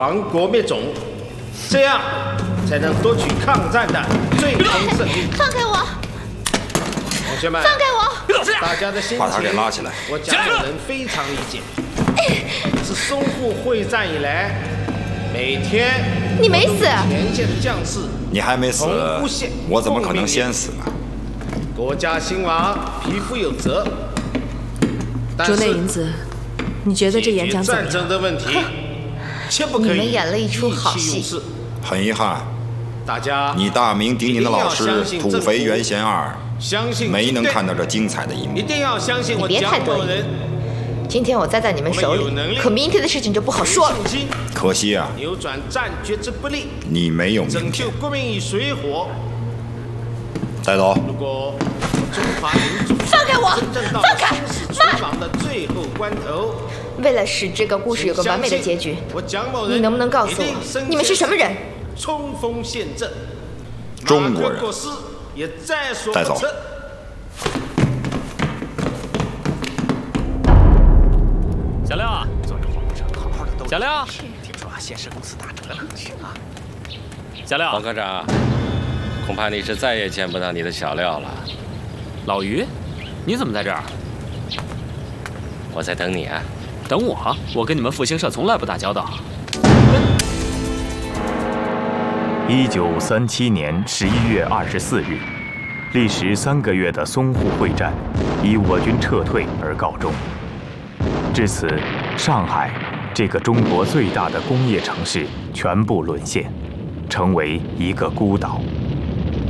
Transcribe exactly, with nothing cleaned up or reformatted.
亡国灭种，这样才能夺取抗战的最终胜利。 放开我！ 同学们， 放开我！ 大家的心情， 把他给拉起来。 我蒋友人非常理解。自淞沪会战以来，每天你没死， 前线的将士， 你还没死，我怎么可能先死呢？ 国家兴亡，匹夫有责。 竹内银子，你觉得这演讲怎么样？ 战争的问题，切不可以。 你们演了一出好戏。 很遗憾， 大家， 你大名鼎鼎的老师土肥原贤二，没能看到这精彩的一幕。 一定要相信我蒋某人。今天我栽在你们手里，可明天的事情就不好说了。 可惜啊， 扭转战局之不利， 你没有明天。 拯救国民于水火。 带走。 如果中华民族放开我，放开！ 存亡的最后关头， 为了使这个故事有个完美的结局，你能不能告诉我，你们是什么人？ 冲锋陷阵， 中国人。带走。 小廖，做着皇上好好的都。小廖， 听说建设公司打折了，去啊！ 小廖， 王科长，恐怕你是再也见不到你的小廖了。 老于，你怎么在这儿？ 我在等你啊。 等我？我跟你们复兴社从来不打交道。 一九三七年十一月二十四日，历时三个月的淞沪会战以我军撤退而告终。至此，上海这个中国最大的工业城市全部沦陷，成为一个孤岛。